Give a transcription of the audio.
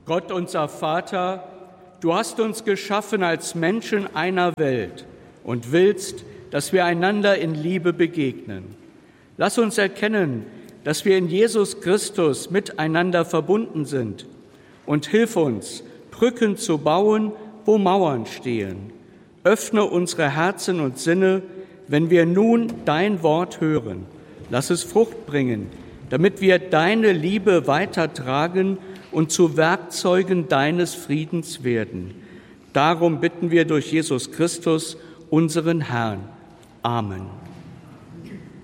Gott, unser Vater, du hast uns geschaffen als Menschen einer Welt und willst, dass wir einander in Liebe begegnen. Lass uns erkennen, dass wir in Jesus Christus miteinander verbunden sind, und hilf uns, Brücken zu bauen, wo Mauern stehen. Öffne unsere Herzen und Sinne, wenn wir nun dein Wort hören. Lass es Frucht bringen, damit wir deine Liebe weitertragen und zu Werkzeugen deines Friedens werden. Darum bitten wir durch Jesus Christus, unseren Herrn. Amen.